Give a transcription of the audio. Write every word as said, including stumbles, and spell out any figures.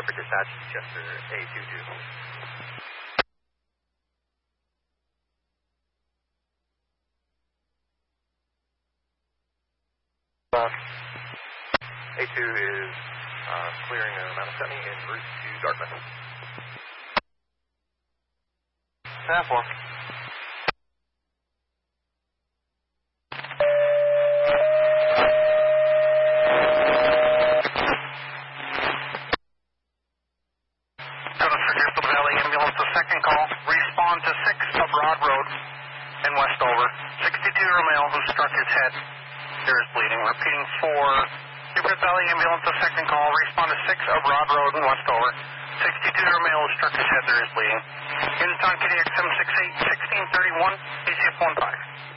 for dispatch, Chester A two two. Uh, A two is uh, clearing the Mount Semi en route to Dartmouth. Staff one. Second call, respond to six of Broad Road in Westover. sixty-two-year male who struck his head. There is bleeding. Repeating for Hubert Valley Ambulance, a second call, respond to six of Broad Road in Westover. sixty-two-year male who struck his head. There is bleeding. Units on K D X seven six eight, sixteen thirty-one, A C F one five.